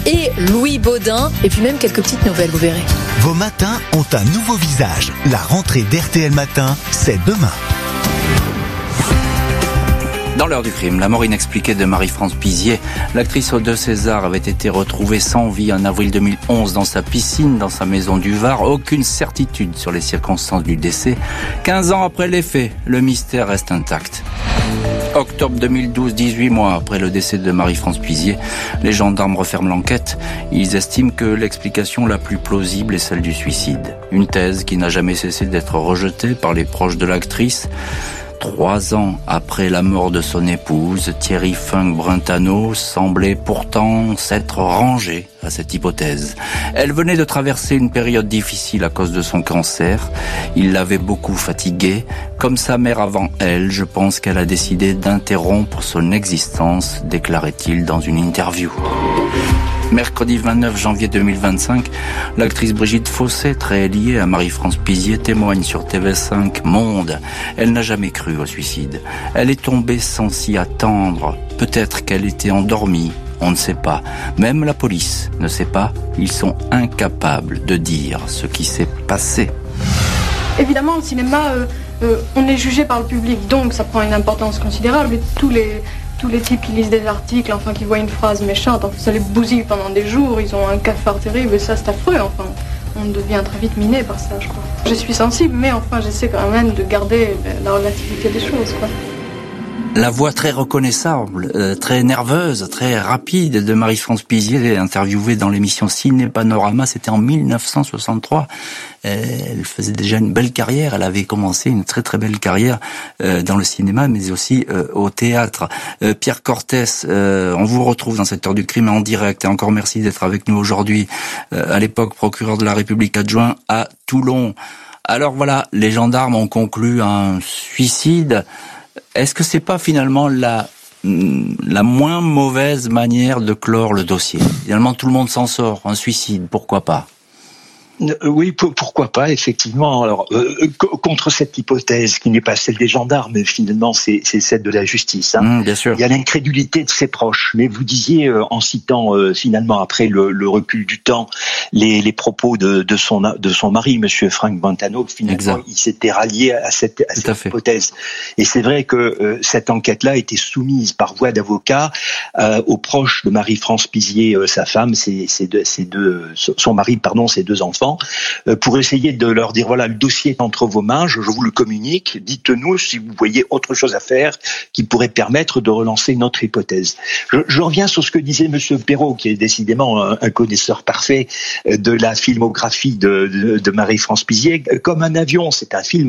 et Louis Baudin. Et puis même quelques petites nouvelles, vous verrez. Vos matins ont un nouveau visage. La rentrée d'RTL Matin, c'est demain. Dans l'heure du crime, la mort inexpliquée de Marie-France Pizier, l'actrice aux 2 Césars avait été retrouvée sans vie en avril 2011 dans sa piscine, dans sa maison du Var. Aucune certitude sur les circonstances du décès. 15 ans après les faits, le mystère reste intact. Octobre 2012, 18 mois après le décès de Marie-France Pizier, les gendarmes referment l'enquête. Ils estiment que l'explication la plus plausible est celle du suicide. Une thèse qui n'a jamais cessé d'être rejetée par les proches de l'actrice. 3 ans après la mort de son épouse, Thierry Funk-Brentano semblait pourtant s'être rangé à cette hypothèse. Elle venait de traverser une période difficile à cause de son cancer. Il l'avait beaucoup fatiguée. Comme sa mère avant elle, je pense qu'elle a décidé d'interrompre son existence, déclarait-il dans une interview. Mercredi 29 janvier 2025, l'actrice Brigitte Fossé, très liée à Marie-France Pizier, témoigne sur TV5 Monde. Elle n'a jamais cru au suicide. Elle est tombée sans s'y attendre. Peut-être qu'elle était endormie. On ne sait pas. Même la police ne sait pas. Ils sont incapables de dire ce qui s'est passé. Évidemment, le cinéma, on est jugé par le public, donc ça prend une importance considérable. Et tous les types qui lisent des articles, enfin qui voient une phrase méchante, enfin, ça les bousille pendant des jours, ils ont un cafard terrible et ça c'est affreux, enfin. On devient très vite miné par ça, je crois. Je suis sensible, mais enfin j'essaie quand même de garder la relativité des choses, quoi. La voix très reconnaissable, très nerveuse, très rapide de Marie-France Pizier, interviewée dans l'émission Ciné Panorama, c'était en 1963. Elle faisait déjà une belle carrière, elle avait commencé une très très belle carrière dans le cinéma, mais aussi au théâtre. Pierre Cortès, on vous retrouve dans cette heure du crime en direct, et encore merci d'être avec nous aujourd'hui. À l'époque, procureur de la République adjoint à Toulon. Alors voilà, les gendarmes ont conclu un suicide. Est-ce que c'est pas finalement la moins mauvaise manière de clore le dossier? Finalement, tout le monde s'en sort. Un suicide, pourquoi pas? Oui, pourquoi pas, effectivement. Alors, contre cette hypothèse qui n'est pas celle des gendarmes, mais finalement c'est celle de la justice. Hein. Bien sûr. Il y a l'incrédulité de ses proches. Mais vous disiez, en citant finalement après le recul du temps, les propos de son mari, Monsieur Frank Brentano, finalement exact. Il s'était rallié à cette hypothèse. Et c'est vrai que cette enquête-là a été soumise par voie d'avocat aux proches de Marie-France Pizier, sa femme, son mari, ses 2 enfants. Pour essayer de leur dire, voilà, le dossier est entre vos mains, je vous le communique, dites-nous si vous voyez autre chose à faire qui pourrait permettre de relancer notre hypothèse. Je reviens sur ce que disait Monsieur Perrault, qui est décidément un connaisseur parfait de la filmographie de Marie-France Pizier. Comme un avion, c'est un film